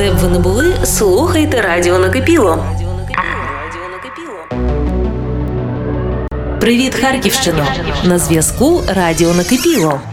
Де б ви не були, слухайте Радіо Накипіло. Привіт, Харківщино! На зв'язку Радіо Накипіло.